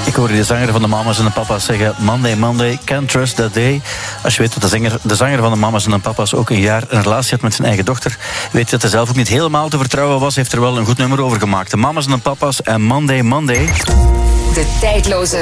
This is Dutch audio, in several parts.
Ik hoorde de zanger van de Mama's en de Papa's zeggen: Monday, Monday, can't trust that day. Als je weet dat de zanger van de Mama's en de Papa's ook een jaar een relatie had met zijn eigen dochter, weet je dat hij zelf ook niet helemaal te vertrouwen was, heeft er wel een goed nummer over gemaakt. De Mama's en de Papa's en Monday, Monday. De tijdloze.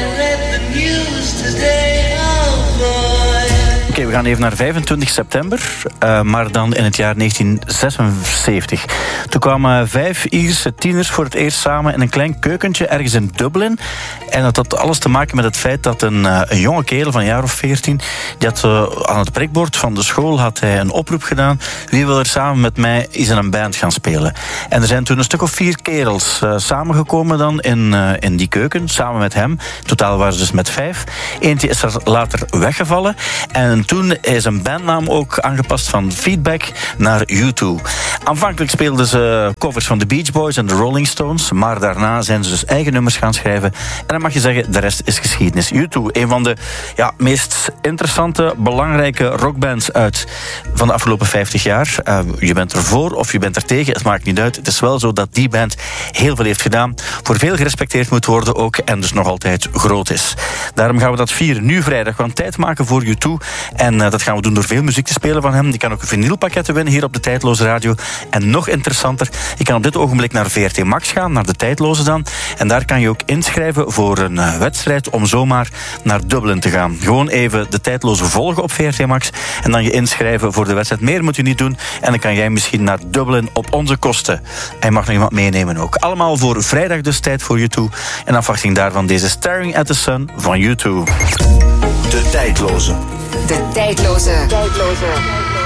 Oké, we gaan even naar 25 september, maar dan in het jaar 1976. Toen kwamen 5 Ierse tieners voor het eerst samen in een klein keukentje ergens in Dublin. En dat had alles te maken met het feit dat een jonge kerel van een jaar of 14... die had aan het prikbord van de school had hij een oproep gedaan: wie wil er samen met mij eens in een band gaan spelen? En er zijn toen een stuk of 4 kerels samengekomen dan in die keuken, samen met hem. In totaal waren ze dus met 5. Eentje is er later weggevallen. En toen is een bandnaam ook aangepast van Feedback naar U2. Aanvankelijk speelden ze covers van de Beach Boys en de Rolling Stones, maar daarna zijn ze dus eigen nummers gaan schrijven. En dan mag je zeggen, de rest is geschiedenis. U2, een van de meest interessante, belangrijke rockbands van de afgelopen 50 jaar. Je bent er voor of je bent er tegen, het maakt niet uit. Het is wel zo dat die band heel veel heeft gedaan, voor veel gerespecteerd moet worden ook, en dus nog altijd groot is. Daarom gaan we dat vieren nu vrijdag. We gaan tijd maken voor U2. En dat gaan we doen door veel muziek te spelen van hem. Je kan ook vinylpakketten winnen hier op de Tijdloze Radio. En nog interessanter, je kan op dit ogenblik naar VRT Max gaan, naar de Tijdloze dan. En daar kan je ook inschrijven voor een wedstrijd om zomaar naar Dublin te gaan. Gewoon even de Tijdloze volgen op VRT Max en dan je inschrijven voor de wedstrijd. Meer moet je niet doen. En dan kan jij misschien naar Dublin op onze kosten. En je mag nog iemand meenemen ook. Allemaal voor vrijdag dus tijd voor U2. En afwachting daarvan deze Staring at the Sun van U2. De Tijdloze. De tijdloze.